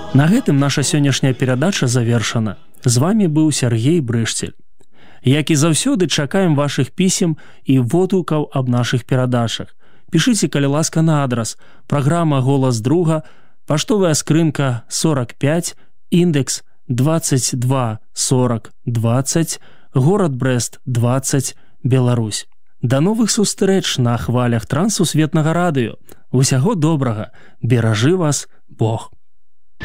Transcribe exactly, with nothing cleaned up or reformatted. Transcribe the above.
На гэтым наша сённяшняя перадача завершана. З вами быў Сергей Брышцель. Як і заўсёды, чакаем вашых пісем і водгукаў аб нашых перадачах. Пішыце, калі ласка, на адрас: праграма «Голас друга», паштовая скрынка сорок пять, індекс двадцать два сорок двадцать, горад Брест двадцать, Беларусь. Да новых сустрэч на хвалях трансусветнага радыё. Усяго добрага. Беражы вас Бог.